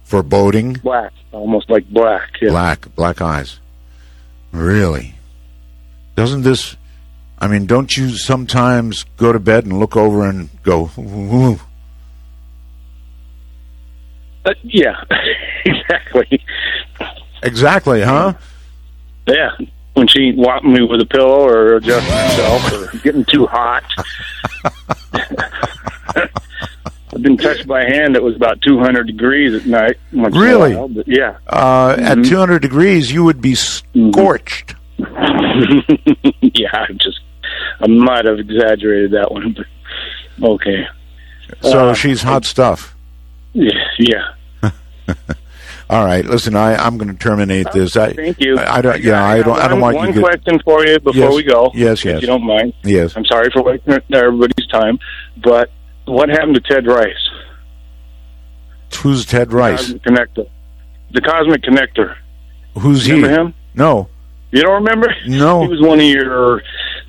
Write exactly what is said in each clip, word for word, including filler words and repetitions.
Foreboding? Black, almost like black. Yeah. Black, black eyes. Really? Doesn't this, I mean, don't you sometimes go to bed and look over and go, ooh? Uh, yeah, exactly. Exactly, huh? Yeah, when she whopped me with a pillow or adjusting herself or getting too hot. I've been touched by a hand that was about two hundred degrees at night. Once Really? in a while, but yeah. Uh, mm-hmm. At two hundred degrees, you would be scorched. Mm-hmm. Yeah, I just, I might have exaggerated that one, but okay. So uh, she's hot stuff. Yeah, yeah. All right, listen. I, I'm going to terminate this. I, Thank you. I, I don't. Yeah, I don't. I don't one, want one you to. One question for you before yes, we go. Yes, yes. If you don't mind. Yes. I'm sorry for wasting everybody's time, but what happened to Ted Rice? Who's Ted Rice? The Cosmic Connector. The Cosmic Connector. Who's remember he? Remember him? No. You don't remember? No. He was one of your.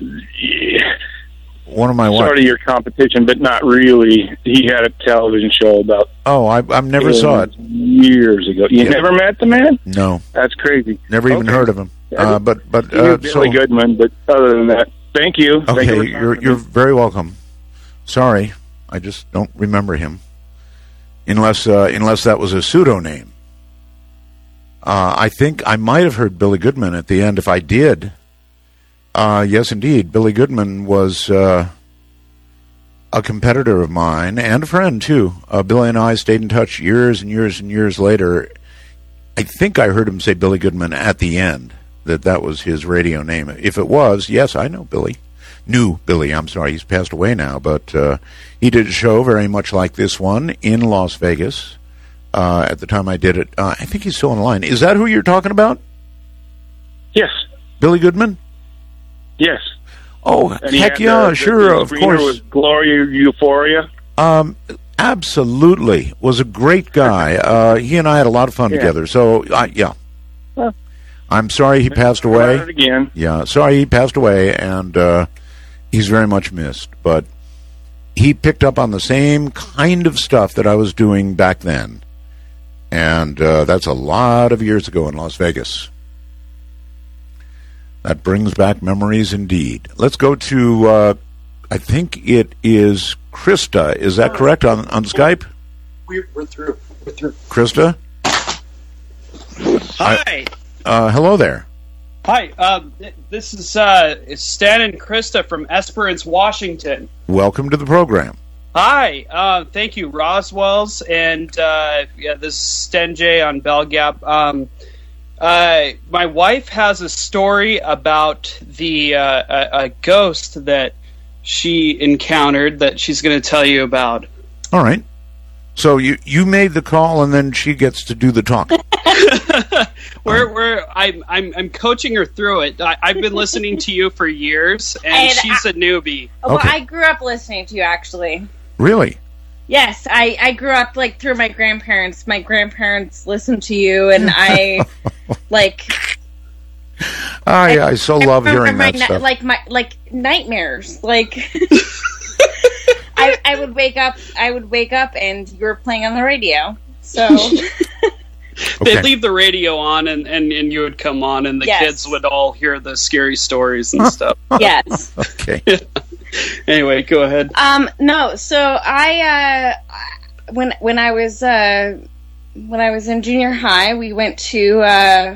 One of my sort what? of your competition, but not really. He had a television show about. Oh, I I never saw it years ago. You yeah. never met the man? No, that's crazy. Never even okay. heard of him. Uh, but but uh, Billy so, Goodman. But other than that, thank you. Okay, thank you you're you're very welcome. Sorry, I just don't remember him, unless uh, unless that was a pseudonym. Uh, I think I might have heard Billy Goodman at the end. If I did. Uh, yes, indeed. Billy Goodman was uh, a competitor of mine and a friend, too. Uh, Billy and I stayed in touch years and years and years later. I think I heard him say Billy Goodman at the end, that that was his radio name. If it was, yes, I know Billy. Knew Billy, I'm sorry, he's passed away now, but uh, he did a show very much like this one in Las Vegas uh, at the time I did it. Uh, I think he's still online. Is that who you're talking about? Yes. Billy Goodman? Yes. Oh, and heck yeah, the, the, sure, the of course. Was Gloria Euphoria? Um, absolutely. Was a great guy. Uh, he and I had a lot of fun yeah. together. So, uh, yeah. Well, I'm sorry he passed away. It again. Yeah, sorry he passed away, and uh, he's very much missed. But he picked up on the same kind of stuff that I was doing back then. And uh, that's a lot of years ago in Las Vegas. That brings back memories indeed. Let's go to, uh, I think it is Krista. Is that correct on, on Skype? We're, we're through. We're through. Krista? Hi. I, uh, hello there. Hi. Um, this is uh, Stan and Krista from Esperance, Washington. Welcome to the program. Hi. Uh, thank you, Roswell's. And uh, yeah, this is Stan J on Bell Gap. Um Uh, my wife has a story about the uh, a, a ghost that she encountered that she's going to tell you about. All right. So you you made the call, and then she gets to do the talk. we're we're I'm I'm I'm coaching her through it. I, I've been listening to you for years, and, and she's I, a newbie. Well, okay. I grew up listening to you, actually. Really? Yes, I, I grew up, like, through my grandparents. My grandparents listened to you, and I, like... I, I so I love hearing that na- stuff. Like, my, like, nightmares. Like, I, I would wake up, I would wake up, and you were playing on the radio, so... They'd okay. leave the radio on, and, and, and you would come on, and the yes. kids would all hear the scary stories and stuff. Yes. Okay. Anyway, go ahead. Um, no, so I, uh, when when I was uh, when I was in junior high, we went to uh,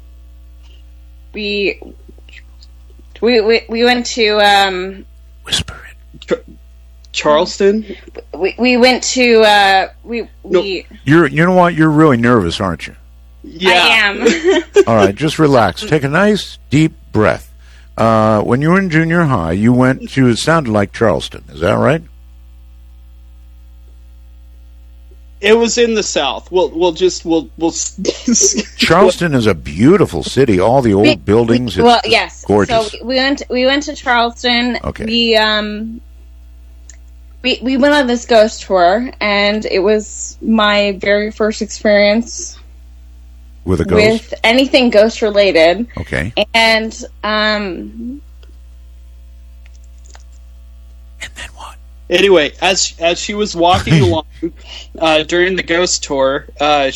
we, we we we went to um, whisper it. Ch- Charleston. We we went to uh, we we. No, you're you know what? You're really nervous, aren't you? Yeah, I am. All right, just relax. Take a nice deep breath. Uh, when you were in junior high, you went to, it sounded like Charleston. Is that right? It was in the South. We'll we'll just we'll we'll. Charleston is a beautiful city. All the old we, buildings. We, well, yes. Gorgeous. So we went we went to Charleston. Okay. We um. We we went on this ghost tour, and it was my very first experience with a ghost, with anything ghost related. Okay. And um. And then what? Anyway, as as she was walking along uh, during the ghost tour, uh,